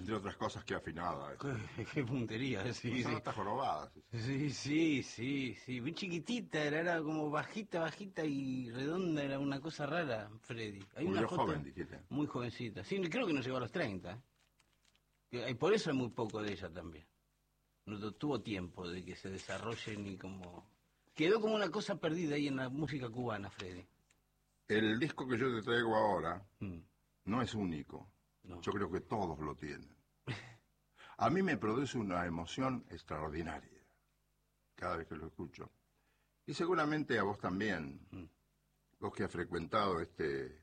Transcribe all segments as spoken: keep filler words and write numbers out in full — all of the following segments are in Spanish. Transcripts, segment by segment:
Entre otras cosas, que afinada. Qué, qué puntería, sí, Son sí. notas jorobadas. Sí, sí, sí, sí. Muy chiquitita, era, era como bajita, bajita y redonda, era una cosa rara, Freddy. Hay una Murió foto joven, dijiste. muy jovencita. Sí, creo que no llegó a los treinta. ¿eh? Que- Y por eso hay muy poco de ella también. No tu- tuvo tiempo de que se desarrolle ni como... Quedó como una cosa perdida ahí en la música cubana, Freddy. El disco que yo te traigo ahora Mm, no es único. no. Yo creo que todos lo tienen. A mí me produce una emoción extraordinaria cada vez que lo escucho. Y seguramente a vos también, Mm, vos que has frecuentado este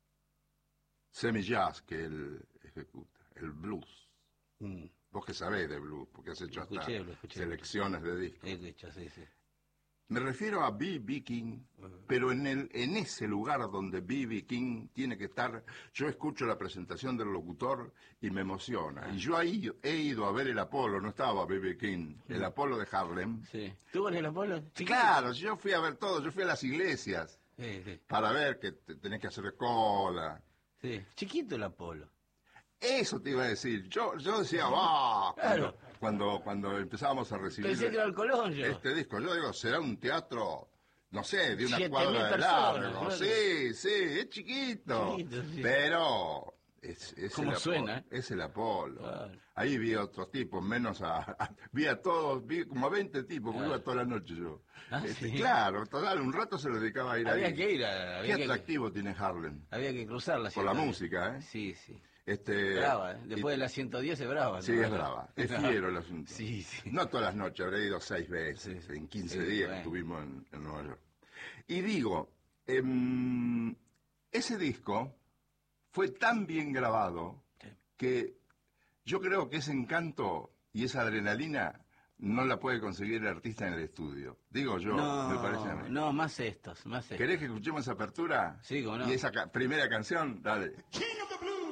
semi-jazz que él ejecuta, el blues. mm. Vos que sabés de blues, porque has hecho Lo hasta escuché, lo escuché. selecciones de discos. He hecho, sí, sí. Me refiero a B B. King, pero en el en ese lugar donde B B. King tiene que estar, yo escucho la presentación del locutor y me emociona. Y yo ahí he ido a ver el Apolo, no estaba B B. King, el Apolo de Harlem. Sí. ¿Tuvo en el Apolo? Sí, claro, yo fui a ver todo, yo fui a las iglesias Sí, sí. para ver que te- tenés que hacer cola. Sí. Chiquito el Apolo. Eso te iba a decir. Yo, yo decía, va, cuando, Claro. cuando, cuando empezábamos a recibir Pensé que era el Colón yo. este disco. Yo digo, será un teatro, no sé, de una Siete cuadra mil de personas, largo. claro. Sí, sí, es chiquito. Chiquito, sí. Pero es, es ¿Cómo el suena, Apolo, es el Apolo. Claro. Ahí vi a otros tipos, menos a, a- vi a todos, vi como a veinte tipos, porque Claro. iba toda la noche yo. Ah, Este, sí. Claro, total, un rato se lo dedicaba a ir Había ahí. que ir a... Qué Había que, atractivo tiene Harlem. había que cruzar la Por la ciudad. música, ¿eh? Sí, sí. Este, Brava, ¿eh? Después y- de la ciento diez es brava. Sí, ¿no? es brava. Es fiero el asunto. Sí, sí. No todas las noches, habré ido seis veces, Sí, sí. en quince Sí, días bueno. que estuvimos en, en Nueva York. Y digo, em, ese disco fue tan bien grabado Sí. que yo creo que ese encanto y esa adrenalina no la puede conseguir el artista en el estudio. Digo yo, No, me parece a mí. no, más estos, más estos. ¿Querés que escuchemos esa apertura? Sí, cómo no. Y esa ca- primera canción, dale. King of the blues.